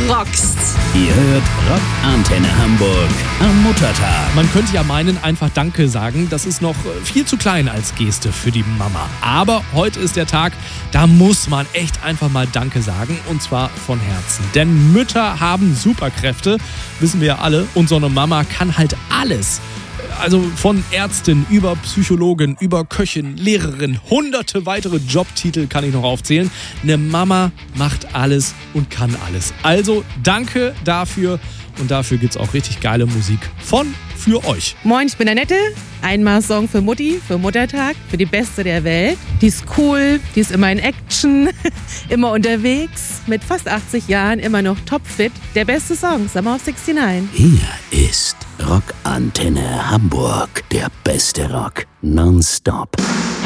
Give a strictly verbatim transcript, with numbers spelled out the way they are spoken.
rockst. Ihr hört Rock Antenne Hamburg am Muttertag. Man könnte ja meinen, einfach Danke sagen, das ist noch viel zu klein als Geste für die Mama. Aber heute ist der Tag, da muss man echt einfach mal Danke sagen, und zwar von Herzen. Denn Mütter haben Superkräfte, wissen wir ja alle, und so eine Mama kann halt alles. Also von Ärztin über Psychologin, über Köchin, Lehrerin, hunderte weitere Jobtitel kann ich noch aufzählen. Eine Mama macht alles und kann alles. Also danke dafür, und dafür gibt's auch richtig geile Musik von für euch. Moin, ich bin Annette. Einmal Song für Mutti, für Muttertag, für die Beste der Welt. Die ist cool, die ist immer in Action, immer unterwegs, mit fast achtzig Jahren immer noch topfit. Der beste Song, Summer of sixty-nine. Hier ist Rock Antenne Hamburg, der beste Rock nonstop.